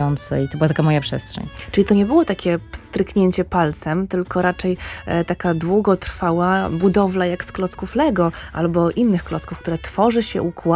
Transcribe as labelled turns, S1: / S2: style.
S1: wzruszające i to była taka moja przestrzeń.
S2: Czyli to nie było takie stryknięcie palcem, tylko raczej taka długotrwała budowla jak z klocków Lego albo innych klocków, które tworzy się, układa